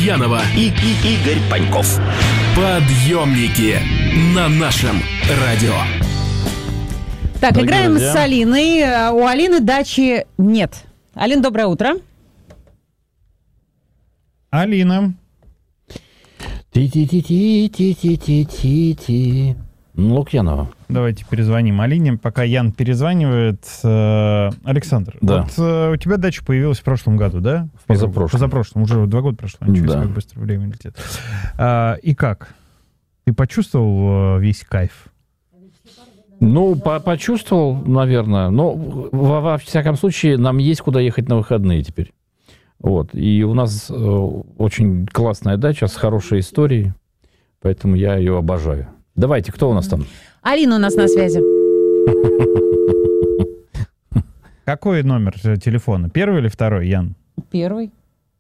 Лукьянова и Игорь Паньков. Подъемники на нашем радио. Так, дорогие играем друзья с Алиной. У Алины дачи нет. Алин, доброе утро. Алина. Ти-ти-ти-ти-ти-ти-ти-ти. Лукьянова. Давайте перезвоним Алине. Пока Ян перезванивает. Александр, да. Вот у тебя дача появилась в прошлом году, да? Позапрошлом. Уже 2 года прошло. Ничего себе, как быстро время летит. И как? Ты почувствовал весь кайф? Ну, почувствовал, наверное. Но, во всяком случае, нам есть куда ехать на выходные теперь. Вот. И у нас очень классная дача с хорошей историей. Поэтому я ее обожаю. Давайте, кто у нас там? Алина у нас на связи. Какой номер телефона? 1 или 2, Ян? 1.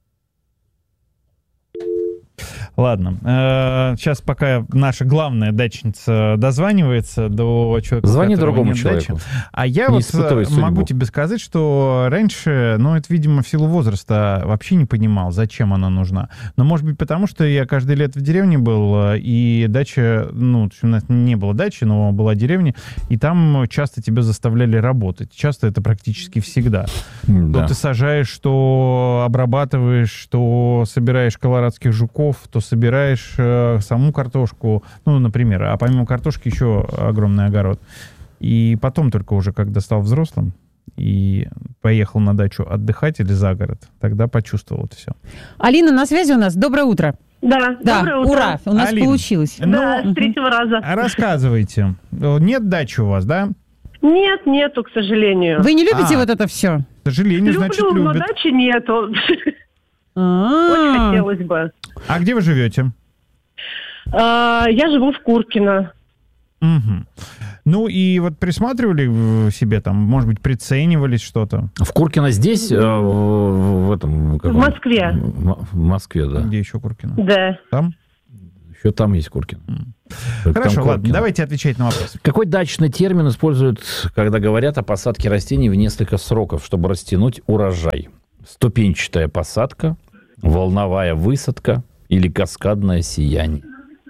Ладно. Сейчас пока наша главная дачница дозванивается до человека, звони у которого другому нет человеку. дачи. А я вот могу тебе сказать, что раньше, это, видимо, в силу возраста вообще не понимал, зачем она нужна. Но, может быть, потому что я каждое лето в деревне был, и дача, у нас не было дачи, но была деревня, и там часто тебя заставляли работать. Часто это практически всегда. Да. То ты сажаешь, то обрабатываешь, то собираешь колорадских жуков, то собираешь саму картошку, например, а помимо картошки еще огромный огород. И потом только уже, когда стал взрослым и поехал на дачу отдыхать или за город, тогда почувствовал это все. Алина на связи у нас. Доброе утро. Да, доброе утро. Ура, у нас Алина, получилось. Да, с 3-го раза. Рассказывайте. Нет дачи у вас, да? Нет, нету, к сожалению. Вы не любите вот это все? К сожалению, значит, Люблю, но любят. дачи нету. Очень хотелось бы. А где вы живете? Я живу в Куркино. Угу. И вот присматривали себе там, может быть, приценивались что-то? В Куркино здесь? В этом... В Москве. В Москве, да. Где еще Куркино? Да. Там? Еще там есть Куркино. Хорошо, ладно, давайте отвечать на вопрос. Какой дачный термин используют, когда говорят о посадке растений в несколько сроков, чтобы растянуть урожай? Ступенчатая посадка, волновая высадка или каскадное сияние?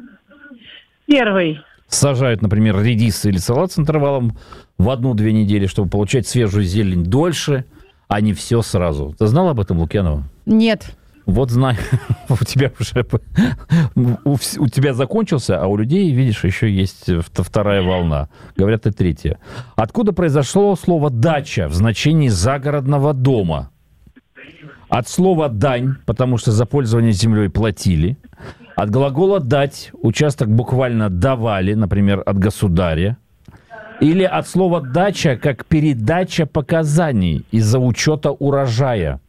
1. Сажают, например, редис или салат с интервалом в 1-2 недели, чтобы получать свежую зелень дольше, а не все сразу. Ты знал об этом, Лукьянова? Нет. Вот знай, у тебя закончился, а у людей, видишь, еще есть 2-я волна. Говорят, и 3-я. Откуда произошло слово «дача» в значении загородного дома? От слова «дань», потому что за пользование землей платили. От глагола «дать» участок буквально давали, например, от государя. Или от слова «дача» как передача показаний из-за учета урожая.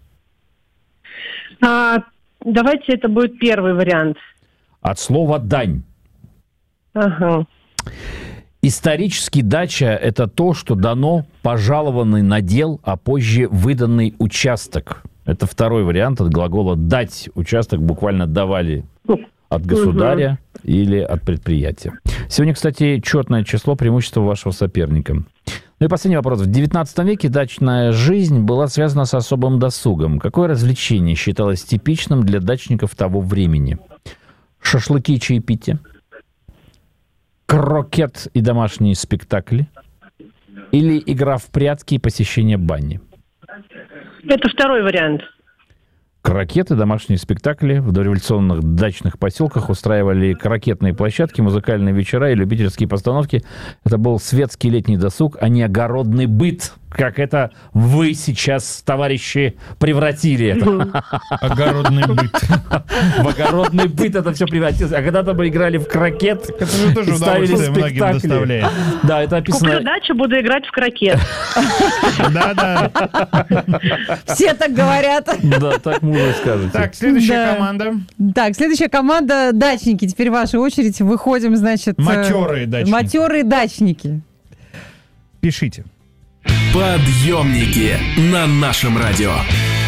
Давайте это будет 1 вариант. От слова «дань». Ага. Исторически дача – это то, что дано пожалованный надел, а позже выданный участок. Это 2-й вариант от глагола «дать». Участок буквально давали от государя или от предприятия. Сегодня, кстати, четное число преимущества вашего соперника. И последний вопрос. В 19 веке дачная жизнь была связана с особым досугом. Какое развлечение считалось типичным для дачников того времени? Шашлыки и чаепитие? Крокет и домашние спектакли? Или игра в прятки и посещение бани? Это 2-й вариант. Крокеты, домашние спектакли. В дореволюционных дачных поселках устраивали крокетные площадки, музыкальные вечера и любительские постановки. Это был светский летний досуг, а не огородный быт, как это вы сейчас, товарищи, превратили это. Огородный быт. В огородный быт это все превратилось. А когда-то мы играли в крокет это же тоже и ставили многим доставляет. Да, это описано... Куплю дачу, буду играть в крокет. Да. Все так говорят. Да, так можно скажете. Так, следующая команда. Так, следующая команда дачники. Теперь ваша очередь. Выходим, значит... Матерые дачники. Матерые дачники. Пишите. Подъемники на нашем радио.